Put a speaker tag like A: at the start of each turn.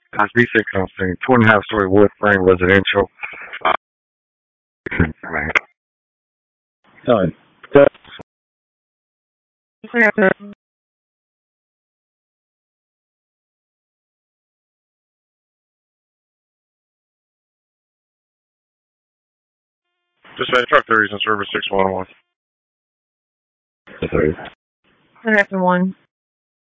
A: Class B six something, 2.5 story wood frame residential. Man. Done. Dispatch truck 30s in service 611.
B: 1 after 1.